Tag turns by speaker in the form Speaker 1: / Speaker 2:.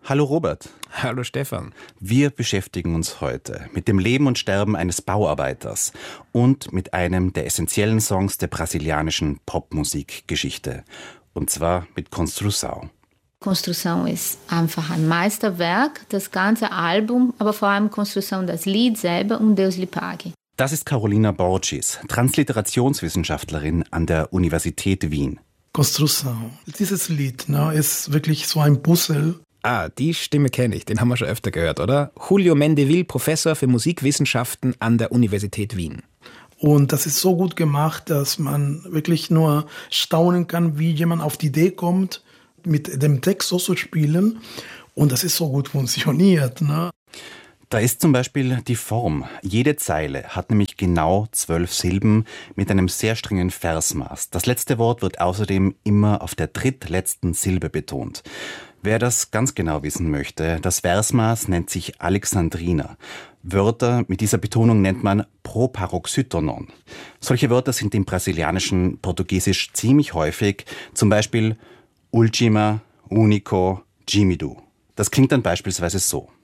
Speaker 1: Hallo Robert.
Speaker 2: Hallo Stefan.
Speaker 1: Wir beschäftigen uns heute mit dem Leben und Sterben eines Bauarbeiters und mit einem der essentiellen Songs der brasilianischen Popmusikgeschichte. Und zwar mit Construção.
Speaker 3: Construção ist einfach ein Meisterwerk, das ganze Album, aber vor allem Construção, das Lied selber und Deus lhe pague.
Speaker 1: Das ist Carolina Borges, Transliterationswissenschaftlerin an der Universität Wien.
Speaker 4: Construção. Dieses Lied ist wirklich so ein Puzzle.
Speaker 2: Ah, die Stimme kenne ich, den haben wir schon öfter gehört, oder? Julio Mendevil, Professor für Musikwissenschaften an der Universität Wien.
Speaker 4: Und das ist so gut gemacht, dass man wirklich nur staunen kann, wie jemand auf die Idee kommt, mit dem Text so zu spielen. Und das ist so gut funktioniert.
Speaker 1: Da ist zum Beispiel die Form. Jede Zeile hat nämlich genau 12 Silben mit einem sehr strengen Versmaß. Das letzte Wort wird außerdem immer auf der drittletzten Silbe betont. Wer das ganz genau wissen möchte, das Versmaß nennt sich Alexandriner. Wörter mit dieser Betonung nennt man Proparoxytonon. Solche Wörter sind im brasilianischen Portugiesisch ziemlich häufig, zum Beispiel Última, Único, Gemido. Das klingt dann beispielsweise so.